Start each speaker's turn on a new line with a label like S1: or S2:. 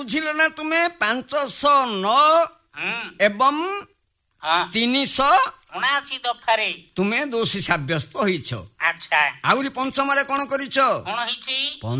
S1: ବୁଝିଲ ନା ତୁମେ 509 ଏବଂ 379
S2: ଦଫାରେ
S1: ତୁମେ ଦୋଷୀ ସାବ୍ୟସ୍ତ ହୋଇଛ।
S2: ଆଚ୍ଛା
S1: ଆହୁରି ପଞ୍ଚମରେ କଣ କରିଛ?
S2: କଣ ହେଇଛି?